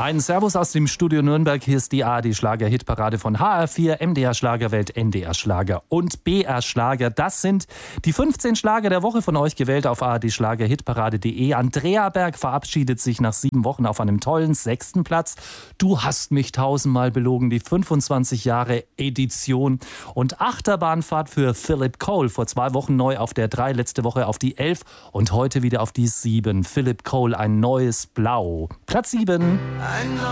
Ein Servus aus dem Studio Nürnberg. Hier ist die ARD-Schlager-Hitparade von HR4, MDR Schlagerwelt, NDR Schlager und BR Schlager. Das sind die 15 Schlager der Woche von euch gewählt auf ardschlagerhitparade.de. Andrea Berg verabschiedet sich nach 7 Wochen auf einem tollen 6. Platz. Du hast mich 1000-mal belogen, die 25 Jahre Edition. Und Achterbahnfahrt für Philip Cole. Vor 2 Wochen neu auf der 3, letzte Woche auf die 11 und heute wieder auf die 7. Philip Cole, ein neues Blau. Platz 7.